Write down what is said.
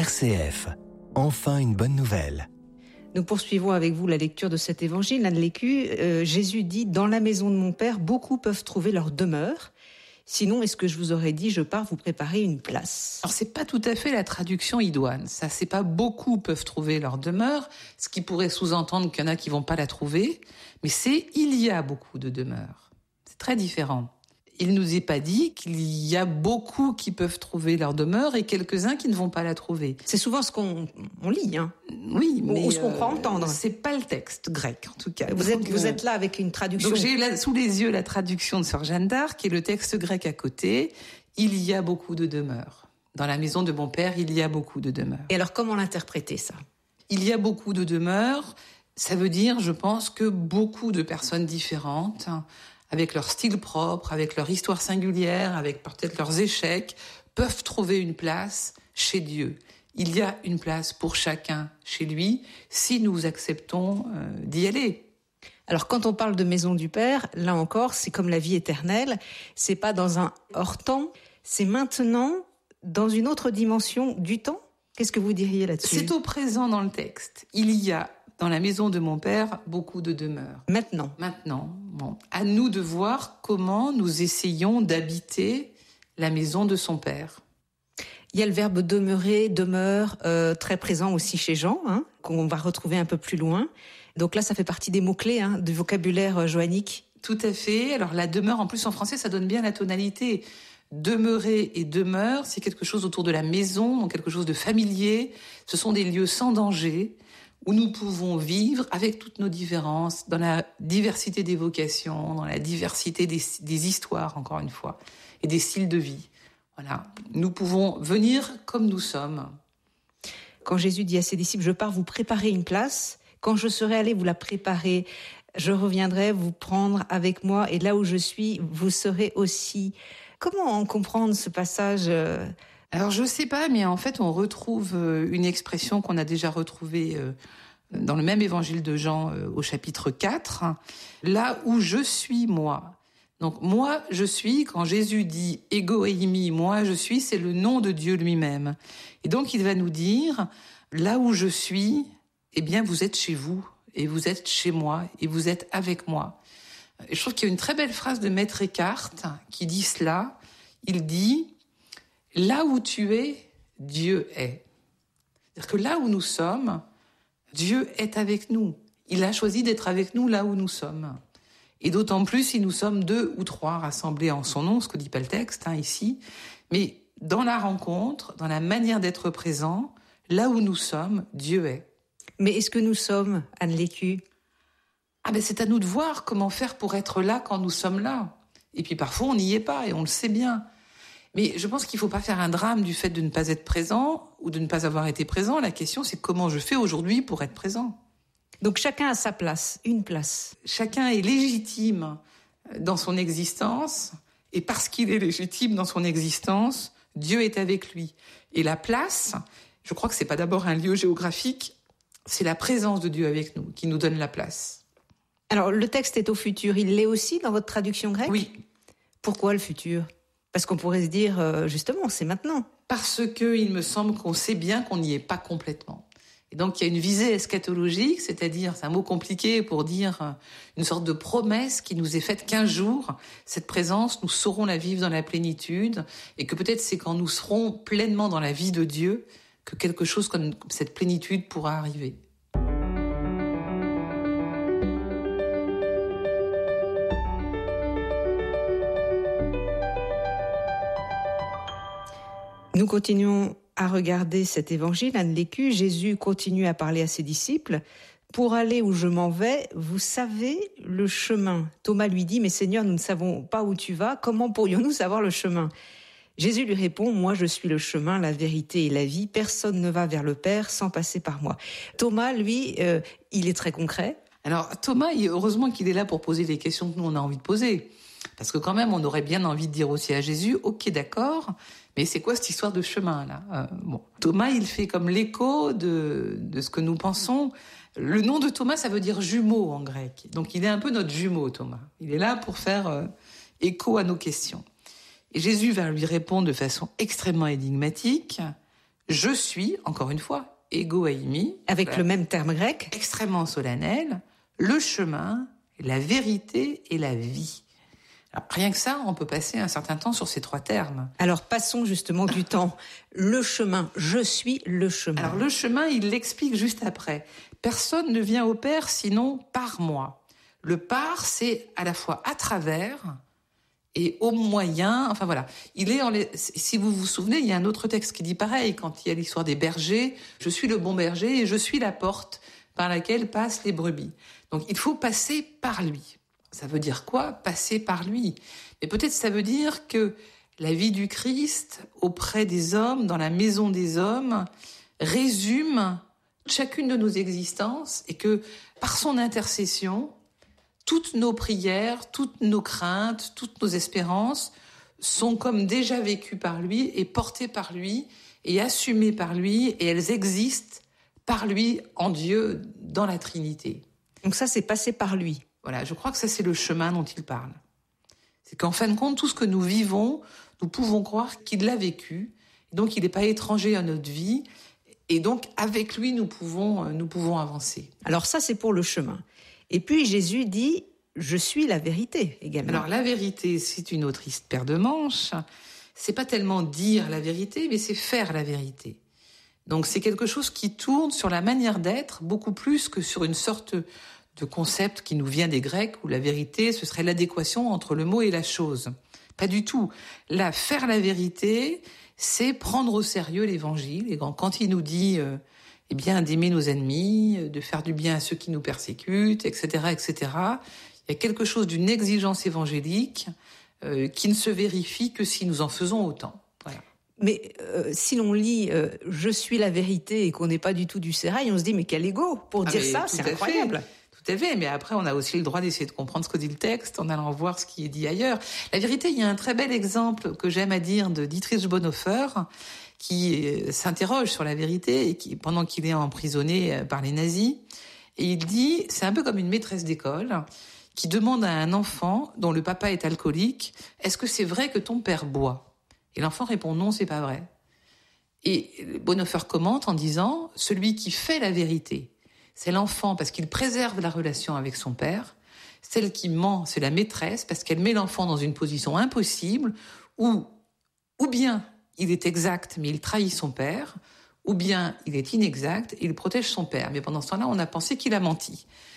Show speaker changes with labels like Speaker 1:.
Speaker 1: RCF, enfin une bonne nouvelle.
Speaker 2: Nous poursuivons avec vous la lecture de cet évangile. Anne Lécu, Jésus dit « Dans la maison de mon Père, beaucoup peuvent trouver leur demeure. Sinon, est-ce que je vous aurais dit, je pars vous préparer une place ?»
Speaker 3: Alors, c'est pas tout à fait la traduction idoine. Ça, c'est pas beaucoup peuvent trouver leur demeure, ce qui pourrait sous-entendre qu'il y en a qui vont pas la trouver, mais c'est il y a beaucoup de demeures. C'est très différent. Il nous est pas dit qu'il y a beaucoup qui peuvent trouver leur demeure et quelques-uns qui ne vont pas la trouver.
Speaker 2: C'est souvent ce qu'on lit, hein.
Speaker 3: Oui, mais
Speaker 2: ou ce qu'on croit entendre.
Speaker 3: C'est pas le texte grec, en tout cas.
Speaker 2: Vous êtes là avec une traduction.
Speaker 3: Donc j'ai là, sous les yeux la traduction de Sœur Jeanne d'Arc et le texte grec à côté. Il y a beaucoup de demeures. Dans la maison de mon Père, il y a beaucoup de demeures.
Speaker 2: Et alors, comment l'interpréter, ça ?
Speaker 3: Il y a beaucoup de demeures. Ça veut dire, je pense, que beaucoup de personnes différentes, avec leur style propre, avec leur histoire singulière, avec peut-être leurs échecs, peuvent trouver une place chez Dieu. Il y a une place pour chacun chez lui, si nous acceptons d'y aller.
Speaker 2: Alors, quand on parle de maison du Père, là encore, c'est comme la vie éternelle. C'est pas dans un hors-temps, c'est maintenant dans une autre dimension du temps. Qu'est-ce que vous diriez là-dessus ?
Speaker 3: C'est au présent dans le texte. Il y a dans la maison de mon Père beaucoup de demeures.
Speaker 2: Maintenant.
Speaker 3: Bon, à nous de voir comment nous essayons d'habiter la maison de son Père.
Speaker 2: Il y a le verbe demeurer, demeure, très présent aussi chez Jean, hein, qu'on va retrouver un peu plus loin. Donc là, ça fait partie des mots-clés du vocabulaire joannique.
Speaker 3: Tout à fait. Alors la demeure, en plus en français, ça donne bien la tonalité. Demeurer et demeure, c'est quelque chose autour de la maison, donc quelque chose de familier. Ce sont des lieux sans danger, où nous pouvons vivre avec toutes nos différences, dans la diversité des vocations, dans la diversité des histoires, encore une fois, et des styles de vie. Voilà. Nous pouvons venir comme nous sommes.
Speaker 2: Quand Jésus dit à ses disciples, je pars vous préparer une place, quand je serai allé vous la préparer, je reviendrai vous prendre avec moi, et là où je suis, vous serez aussi. Comment comprendre ce passage ?
Speaker 3: Alors je sais pas, mais en fait on retrouve une expression qu'on a déjà retrouvée dans le même évangile de Jean au chapitre 4, là où je suis moi. Donc moi je suis, quand Jésus dit ego eimi, moi je suis, c'est le nom de Dieu lui-même. Et donc il va nous dire, là où je suis, eh bien vous êtes chez vous, et vous êtes chez moi, et vous êtes avec moi. Et je trouve qu'il y a une très belle phrase de Maître Eckhart qui dit cela. Il dit, là où tu es, Dieu est. C'est-à-dire que là où nous sommes, Dieu est avec nous. Il a choisi d'être avec nous là où nous sommes. Et d'autant plus si nous sommes 2 ou 3 rassemblés en son nom, ce que dit pas le texte ici. Mais dans la rencontre, dans la manière d'être présent, là où nous sommes, Dieu est.
Speaker 2: Mais est-ce que nous sommes, Anne Lécu ?
Speaker 3: C'est à nous de voir comment faire pour être là quand nous sommes là. Et puis parfois on n'y est pas et on le sait bien. Mais je pense qu'il ne faut pas faire un drame du fait de ne pas être présent ou de ne pas avoir été présent. La question, c'est comment je fais aujourd'hui pour être présent.
Speaker 2: Donc chacun a sa place, une place.
Speaker 3: Chacun est légitime dans son existence. Et parce qu'il est légitime dans son existence, Dieu est avec lui. Et la place, je crois que ce n'est pas d'abord un lieu géographique, c'est la présence de Dieu avec nous qui nous donne la place.
Speaker 2: Alors le texte est au futur, il l'est aussi dans votre traduction grecque ?
Speaker 3: Oui.
Speaker 2: Pourquoi le futur ? Parce qu'on pourrait se dire, justement, c'est maintenant.
Speaker 3: Parce que il me semble qu'on sait bien qu'on n'y est pas complètement. Et donc, il y a une visée eschatologique, c'est-à-dire, c'est un mot compliqué pour dire une sorte de promesse qui nous est faite qu'un jour, cette présence, nous saurons la vivre dans la plénitude, et que peut-être c'est quand nous serons pleinement dans la vie de Dieu que quelque chose comme cette plénitude pourra arriver.
Speaker 2: Nous continuons à regarder cet évangile, Anne Lécu. Jésus continue à parler à ses disciples. Pour aller où je m'en vais, vous savez le chemin. Thomas lui dit, mais Seigneur, nous ne savons pas où tu vas. Comment pourrions-nous savoir le chemin ? Jésus lui répond, moi je suis le chemin, la vérité et la vie. Personne ne va vers le Père sans passer par moi. Thomas, lui, il est très concret.
Speaker 3: Alors Thomas, heureusement qu'il est là pour poser les questions que nous on a envie de poser. Parce que quand même, on aurait bien envie de dire aussi à Jésus, ok, d'accord, mais c'est quoi cette histoire de chemin là ? Thomas, il fait comme l'écho de ce que nous pensons. Le nom de Thomas, ça veut dire jumeau en grec. Donc il est un peu notre jumeau, Thomas. Il est là pour faire écho à nos questions. Et Jésus va lui répondre de façon extrêmement énigmatique. Je suis, encore une fois, ego eimi.
Speaker 2: Avec le même terme grec.
Speaker 3: Extrêmement solennel. Le chemin, la vérité et la vie. Alors, rien que ça, on peut passer un certain temps sur ces 3 termes.
Speaker 2: Alors passons justement du temps. Le chemin, je suis le chemin.
Speaker 3: Alors le chemin, il l'explique juste après. Personne ne vient au Père sinon par moi. Le par, c'est à la fois à travers et au moyen. Enfin voilà. Si vous vous souvenez, il y a un autre texte qui dit pareil, quand il y a l'histoire des bergers. Je suis le bon berger et je suis la porte par laquelle passent les brebis. Donc il faut passer par lui. Ça veut dire quoi, passer par lui? Mais peut-être ça veut dire que la vie du Christ auprès des hommes, dans la maison des hommes, résume chacune de nos existences et que par son intercession, toutes nos prières, toutes nos craintes, toutes nos espérances sont comme déjà vécues par lui et portées par lui et assumées par lui et elles existent par lui en Dieu dans la Trinité.
Speaker 2: Donc ça, c'est passer par lui.
Speaker 3: Voilà, je crois que ça, c'est le chemin dont il parle. C'est qu'en fin de compte, tout ce que nous vivons, nous pouvons croire qu'il l'a vécu. Donc, il n'est pas étranger à notre vie. Et donc, avec lui, nous pouvons avancer.
Speaker 2: Alors ça, c'est pour le chemin. Et puis, Jésus dit, je suis la vérité également.
Speaker 3: Alors, la vérité, c'est une autre paire de manches. C'est pas tellement dire la vérité, mais c'est faire la vérité. Donc, c'est quelque chose qui tourne sur la manière d'être, beaucoup plus que sur une sorte de concept qui nous vient des Grecs, où la vérité, ce serait l'adéquation entre le mot et la chose. Pas du tout. Là, faire la vérité, c'est prendre au sérieux l'Évangile. Et quand il nous dit, d'aimer nos ennemis, de faire du bien à ceux qui nous persécutent, etc., etc., il y a quelque chose d'une exigence évangélique qui ne se vérifie que si nous en faisons autant. Voilà.
Speaker 2: Mais si l'on lit « Je suis la vérité » et qu'on n'est pas du tout du sérail, on se dit « Mais quel ego pour dire ça, c'est incroyable !»
Speaker 3: Tout à fait, mais après, on a aussi le droit d'essayer de comprendre ce que dit le texte en allant voir ce qui est dit ailleurs. La vérité, il y a un très bel exemple que j'aime à dire de Dietrich Bonhoeffer, qui s'interroge sur la vérité et qui, pendant qu'il est emprisonné par les nazis, et il dit, c'est un peu comme une maîtresse d'école qui demande à un enfant dont le papa est alcoolique, est-ce que c'est vrai que ton père boit? Et l'enfant répond non, c'est pas vrai. Et Bonhoeffer commente en disant, celui qui fait la vérité, c'est l'enfant parce qu'il préserve la relation avec son père. Celle qui ment, c'est la maîtresse parce qu'elle met l'enfant dans une position impossible où, ou bien il est exact mais il trahit son père, ou bien il est inexact et il protège son père. Mais pendant ce temps-là, on a pensé qu'il a menti.